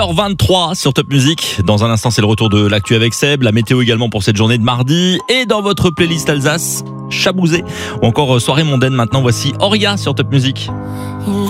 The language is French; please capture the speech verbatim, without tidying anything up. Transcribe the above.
heure vingt-trois sur Top Music. Dans un instant, c'est le retour de l'actu avec Seb, la météo également pour cette journée de mardi. Et dans votre playlist Alsace, Chabouzé ou encore soirée mondaine maintenant, voici Oria sur Top Music.